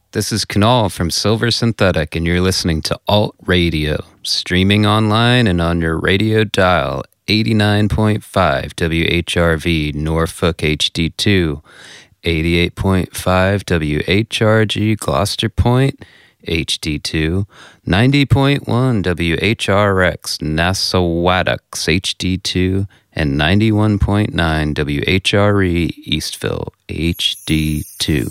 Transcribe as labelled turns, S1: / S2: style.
S1: This is Kunal from Silver Synthetic, and you're listening to Alt Radio, streaming online and on your radio dial, 89.5 WHRV Norfolk HD2, 88.5 WHRG Gloucester Point HD2, 90.1 WHRX Nassauwatuck HD2, and 91.9 WHRE Eastville HD2.